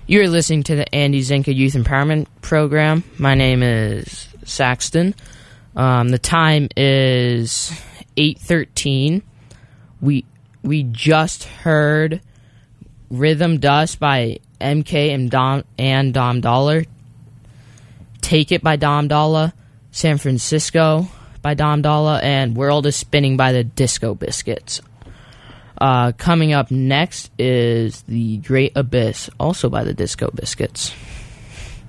You're listening to the Andy Zinka Youth Empowerment Program. My name is Saxton. The time is 8:13. We just heard Rhythm Dust by MK and Dom Dollar. Take It by Dom Dollar. San Francisco by Dom Dollar. And World is Spinning by the Disco Biscuits. Coming up next is The Great Abyss, also by the Disco Biscuits.